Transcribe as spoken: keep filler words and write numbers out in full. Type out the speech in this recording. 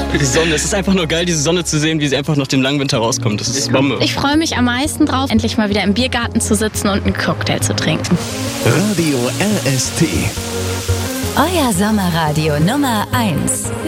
Die Sonne, es ist einfach nur geil, diese Sonne zu sehen, wie sie einfach nach dem langen Winter rauskommt. Das ist Bombe. Ich freue mich am meisten drauf, endlich mal wieder im Biergarten zu sitzen und einen Cocktail zu trinken. Radio R S T. Euer Sommerradio Nummer eins.